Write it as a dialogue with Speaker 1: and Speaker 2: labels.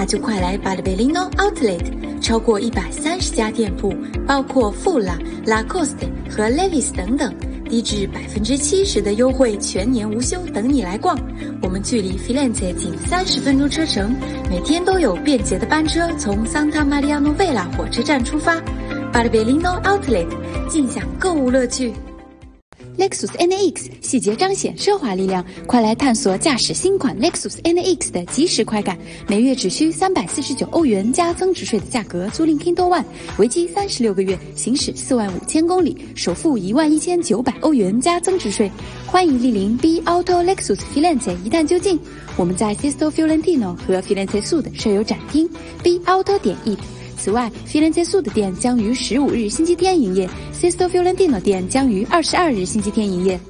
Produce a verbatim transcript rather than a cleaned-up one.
Speaker 1: 就快来 Barberino Outlet， 超过一百三十家店铺，包括富拉、Lacoste 和 Levi's 等等，低至百分之七十的优惠，全年无休，等你来逛。我们距离 Firenze 仅三十分钟车程，每天都有便捷的班车从 Santa Maria Novella 火车站出发。Barberino Outlet， 尽享购物乐趣。Lexus N A X 细节彰显奢华力量，快来探索驾驶新款 Lexus N A X 的即时快感！每月只需三百四十九欧元加增值税的价格租赁 Kindle One， 为期三十六个月，行驶四万五千公里，首付一万一千九百欧元加增值税。欢迎莅临 B Auto Lexus Firenze 一探究竟。我们在 Sesto Fiorentino 和 Firenze Sud 设有展厅 B Auto 点 it。此外 ，Firenze Sud 店将于十五日星期天营业 ，Sesto Fiorentino 店将于二十二日星期天营业。